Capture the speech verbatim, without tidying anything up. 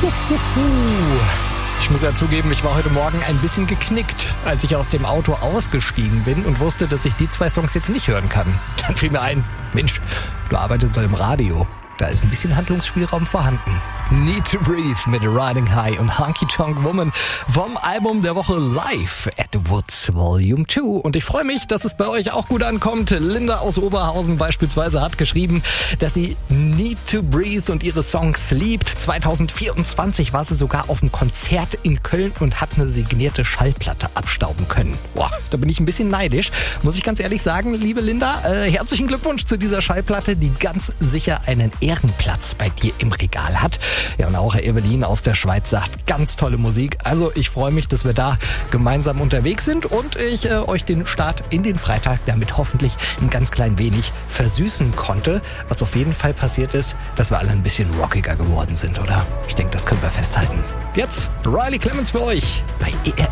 Ich muss ja zugeben, ich war heute Morgen ein bisschen geknickt, als ich aus dem Auto ausgestiegen bin und wusste, dass ich die zwei Songs jetzt nicht hören kann. Dann fiel mir ein, Mensch, du arbeitest doch im Radio. Da ist ein bisschen Handlungsspielraum vorhanden. Need to Breathe mit Riding High und Honky Tonk Woman vom Album der Woche Live at the Woods Volume zwei. Und ich freue mich, dass es bei euch auch gut ankommt. Linda aus Oberhausen beispielsweise hat geschrieben, dass sie Need to Breathe und ihre Songs liebt. zwanzig vierundzwanzig war sie sogar auf einem Konzert in Köln und hat eine signierte Schallplatte abstauben können. Boah, da bin ich ein bisschen neidisch, muss ich ganz ehrlich sagen, liebe Linda. Äh, herzlichen Glückwunsch zu dieser Schallplatte, die ganz sicher einen Ehrenplatz bei dir im Regal hat. Ja, und auch Evelyn aus der Schweiz sagt, ganz tolle Musik. Also ich freue mich, dass wir da gemeinsam unterwegs sind und ich äh, euch den Start in den Freitag damit hoffentlich ein ganz klein wenig versüßen konnte. Was auf jeden Fall passiert ist, dass wir alle ein bisschen rockiger geworden sind, oder? Ich denke, das können wir festhalten. Jetzt Riley Clemens für euch bei E R